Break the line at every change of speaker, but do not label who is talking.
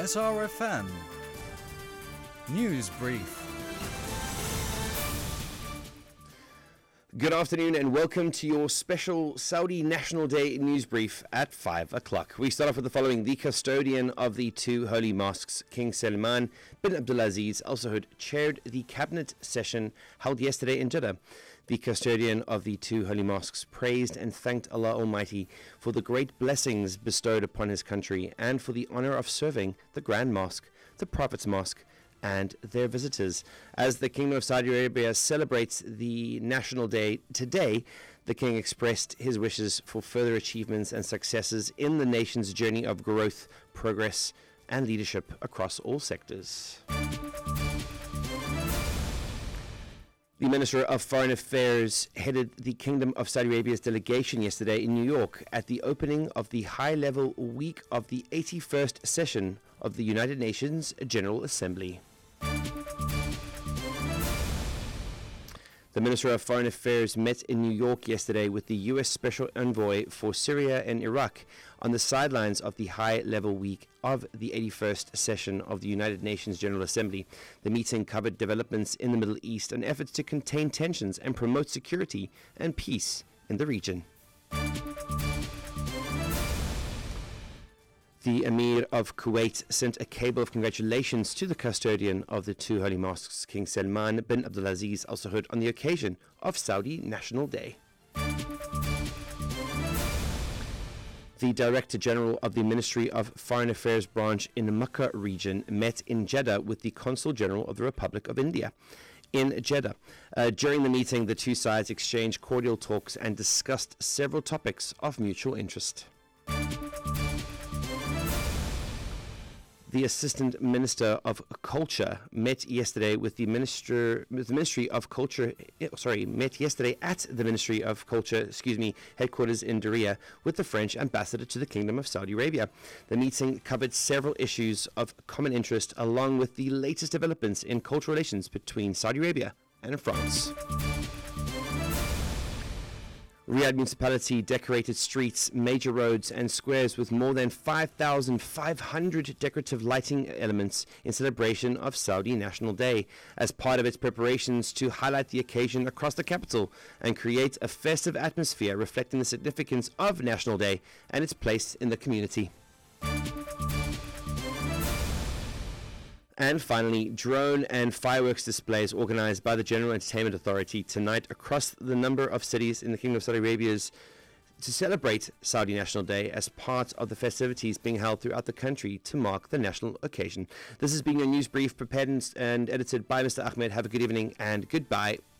SRFM News Brief.
Good afternoon and welcome to your special Saudi National Day news brief at 5 o'clock. We start off with the following. The custodian of the two holy mosques, King Salman bin Abdulaziz Al Saud, chaired the cabinet session held yesterday in Jeddah. The custodian of the two holy mosques praised and thanked Allah Almighty for the great blessings bestowed upon his country and for the honor of serving the Grand Mosque, the Prophet's Mosque, and their visitors. As the Kingdom of Saudi Arabia celebrates the National Day today, the King expressed his wishes for further achievements and successes in the nation's journey of growth, progress, and leadership across all sectors. The Minister of Foreign Affairs headed the Kingdom of Saudi Arabia's delegation yesterday in New York at the opening of the high-level week of the 81st session of the United Nations General Assembly. The Minister of Foreign Affairs met in New York yesterday with the U.S. Special Envoy for Syria and Iraq on the sidelines of the high-level week of the 81st session of the United Nations General Assembly. The meeting covered developments in the Middle East and efforts to contain tensions and promote security and peace in the region. The Emir of Kuwait sent a cable of congratulations to the custodian of the two holy mosques, King Salman bin Abdulaziz Al Saud, on the occasion of Saudi National Day. The Director General of the Ministry of Foreign Affairs branch in the Makkah region met in Jeddah with the Consul General of the Republic of India in Jeddah. During the meeting, the two sides exchanged cordial talks and discussed several topics of mutual interest. The Assistant Minister of Culture met yesterday with the Ministry of Culture. Met yesterday at the Ministry of Culture, headquarters in Diriyah, with the French Ambassador to the Kingdom of Saudi Arabia. The meeting covered several issues of common interest, along with the latest developments in cultural relations between Saudi Arabia and France. Riyadh Municipality decorated streets, major roads and squares with more than 5,500 decorative lighting elements in celebration of Saudi National Day, as part of its preparations to highlight the occasion across the capital and create a festive atmosphere reflecting the significance of National Day and its place in the community. And finally, drone and fireworks displays organized by the General Entertainment Authority tonight across the number of cities in the Kingdom of Saudi Arabia to celebrate Saudi National Day as part of the festivities being held throughout the country to mark the national occasion. This has been your news brief prepared and edited by Mr. Ahmed. Have a good evening and goodbye.